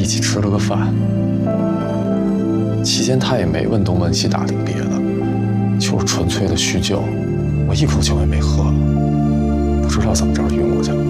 起吃了个饭。期间他也没问东问西打听别的，就是纯粹的叙旧。我一口酒也没喝，不知道怎么着晕过去了。